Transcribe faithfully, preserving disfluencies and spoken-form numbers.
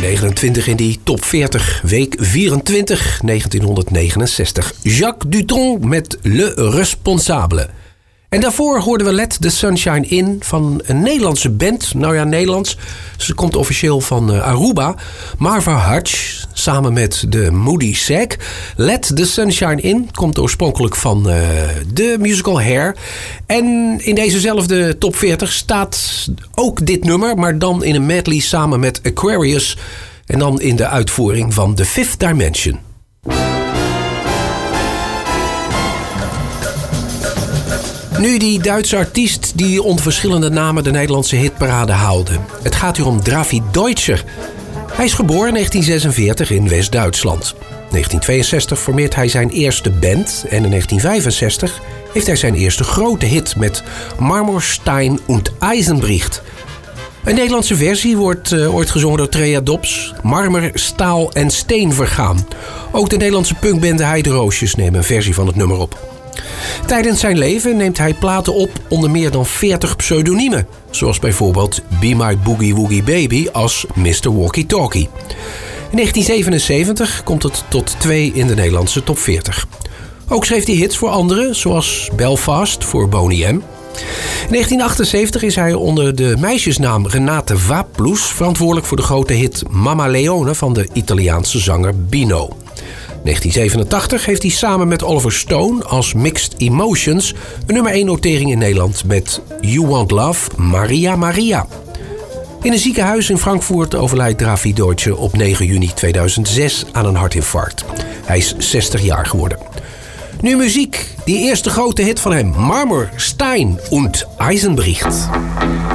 negenentwintig in die top veertig, week vierentwintig, negentienhonderdnegenenzestig. Jacques Dutronc met Le Responsable. En daarvoor hoorden we Let the Sunshine In van een Nederlandse band. Nou ja, Nederlands. Ze komt officieel van uh, Aruba. Marva Hutch, samen met de Moody Sack. Let the Sunshine In komt oorspronkelijk van uh, de musical Hair. En in dezezelfde top veertig staat ook dit nummer, maar dan in een medley samen met Aquarius. En dan in de uitvoering van The Fifth Dimension. Nu die Duitse artiest die onder verschillende namen de Nederlandse hitparade haalde. Het gaat hier om Drafi Deutscher. Hij is geboren in negentien zesenveertig in West-Duitsland. In negentien tweeënzestig formeert hij zijn eerste band en in negentien vijfenzestig heeft hij zijn eerste grote hit met Marmor, Stein und Eisenbricht. Een Nederlandse versie wordt uh, ooit gezongen door Trea Dobbs. Marmer, staal en steen vergaan. Ook de Nederlandse punkband de Heideroosjes nemen een versie van het nummer op. Tijdens zijn leven neemt hij platen op onder meer dan veertig pseudoniemen. Zoals bijvoorbeeld Be My Boogie Woogie Baby als mister Walkie Talkie. In negentien zevenenzeventig komt het tot twee in de Nederlandse top veertig. Ook schreef hij hits voor anderen, zoals Belfast voor Boney M. In negentien achtenzeventig is hij onder de meisjesnaam Renate Vaplus verantwoordelijk voor de grote hit Mamma Leone van de Italiaanse zanger Bino. In negentien zevenentachtig heeft hij samen met Oliver Stone als Mixed Emotions een nummer één notering in Nederland met You Want Love, Maria Maria. In een ziekenhuis in Frankfurt overlijdt Drafi Deutscher op negen juni tweeduizendzes aan een hartinfarct. Hij is zestig jaar geworden. Nu muziek, die eerste grote hit van hem, Marmor, Stein und Eisenbricht.